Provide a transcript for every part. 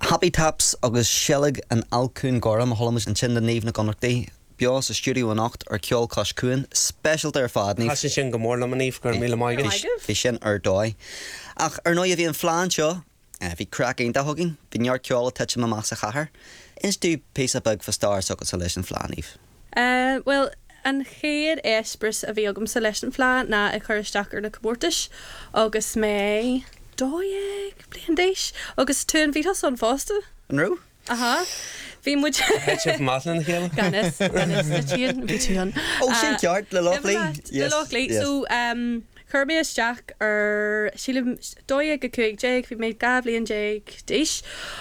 Happy Taps agus Shellig an Alcún Goram Holmes an sin den Neve na Gonarty. Bios a studio nacht ar ceol cos cuin special ar fad ní. Has sin go mór le maníomh gur míle maigin. Bhí sin ar dói. Ach ar nó a bhí an fláán seo, bhí cracking da hugin, bhí near ceol a teitse mas a chahar. Is dú pís a bug for stars agus a leis an fláán Eve? Well, an chéad éspris a bhí agam sa leis an fláán na a chuiristeach ar na comórtais agus mé dóig blian déis agus tún bhí an fásta. An rú? Aha. Bhí muid Heitse matlin chéile? Ganis, na tíon, bhí tíon. Oh, sin ceart, le Lochley. Le Lochley. So, chuirmé isteach ar sílim dóig go cuaig déig, bhí méid gabh blian déig déis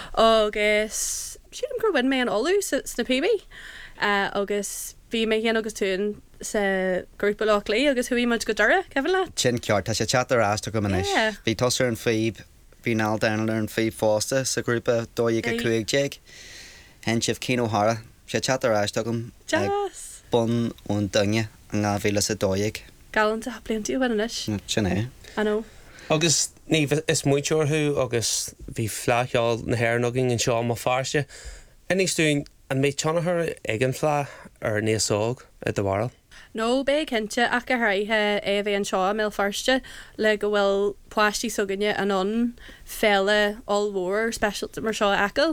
agus sílim gur bhain mé an olú sna PB agus bhí mé héan agus tún sa grúpa Lochley agus thuí muid go dara, cefn le? Sin ceart, tá sé chat ar ásta go manis. Bhí tosar an fíb, bhí nál danar an fíb fásta sa grúpa dóig go cuaig déig. Hen sif Kino Hara, sé chat ar ásta gom. Jas. Bun ón dunge an ngá bhíle sa dóig. Galant a bliantí a bhanis. Sin é. I know. Agus ní is muúteorthú agus bhí flaáil na hairnogin an seo má farste. Innístún an méid teanachar ag an flá ar níosóg a do bhharil. No, bé cinnte ach go thraithe é bhí an seo mé farste le go bhfuil pláistí soganne anon féile all-mhór specialta mar seo acail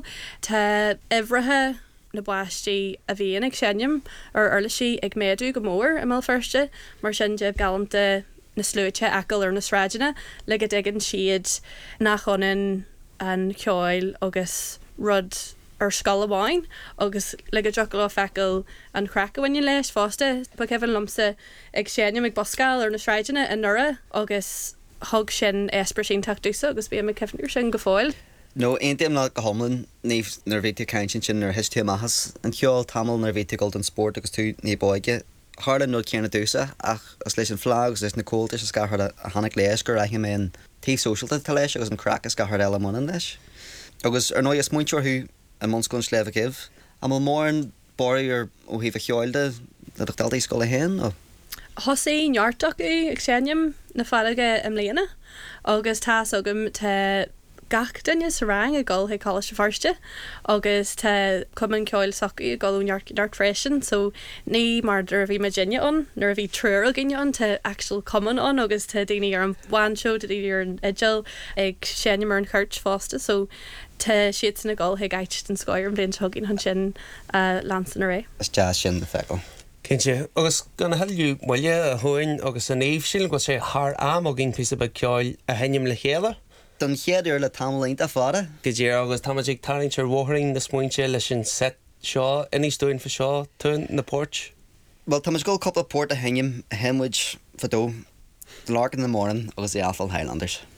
tá ihrethe na bláistí a bhíon ag senim ar urlaisí ag méadú go mór i mé farste mar sin de galanta na slúite acail ar na sráidena le go dtigann siad nachchonan an ceáil agus rud ar scoil agus le go drocail fecail an crack bhaine leis fásta ba cehann lomsa ag sénim ag boscail ar na sráidena in nura agus thug sin éspra sin tachtúsa agus bhí me cefanú sin go fáil. No, ein téim le go homlan níomh nar bhíte caintin sin nar histí amachas an ceol tamil nar bhíte Golden Sport agus tú ní bóige. Harla nó ceanna dúsa ach as leis an flag agus leis na cóiltas is gahar a hanig léis gur raithe mé an tí socialta tal leis agus an crack is gahar eile munan leis. Agus ar nó is muinteorthú an monscón slef a gibh. Am mór an borí ar ó híh a cheáilde dat ag daltaí scoil a hen? Thosaí neartach ag sénim na fáige am léana agus tá agam tá gach duine sa rang a gáil ag cáil farste agus tá cuman ceáil sacaí a gáú neart freisin so ní mar dur bhí Virginia an nar bhí trúr gine an tá actual cuman an agus tá daoine ar an bhainseó de daoine ar an idil ag sénim ar an chuirt fásta so tá siad na gáil ag gait den scoir an bblion tugin an sin lansan a ré. Is jazz sin na fecail. Cinnte, agus gan heilú muile a thuin agus an éomh sin go sé th am a gin pí a ceáil a henim le chéile? Don chéadúir le tamlaint a fada? Go dé agus táidir taringt ar bhthring na smuointe leis sin set seo inníosúin fa seo tún na port? Well, tá go couple of port a henim a hemwich fadó. The lark in the morning agus the Alpha Highlanders.